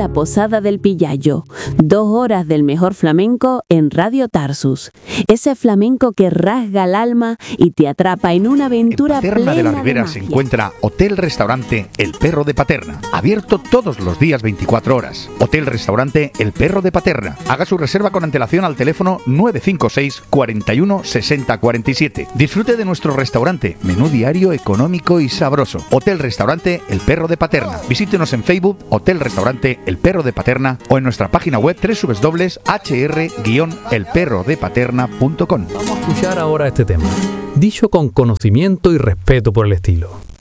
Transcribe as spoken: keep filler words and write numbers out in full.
La Posada del Pillallo. Dos horas del mejor flamenco en Radio Tarsus. Ese flamenco que rasga el alma y te atrapa en una aventura plena plena de la Ribera de se magia. encuentra Hotel-Restaurante El Perro de Paterna, abierto todos los días veinticuatro horas. Hotel-Restaurante El Perro de Paterna. Haga su reserva con antelación al teléfono nueve cinco seis, cuarenta y uno, sesenta cuarenta y siete. Disfrute de nuestro restaurante, menú diario económico y sabroso. Hotel-Restaurante El Perro de Paterna. Visítenos en Facebook Hotel-Restaurante El Perro de Paterna o en nuestra página web doble u doble u doble u punto h r guion el perro de paterna punto com. Vamos a escuchar ahora este tema, dicho con conocimiento y respeto por el estilo.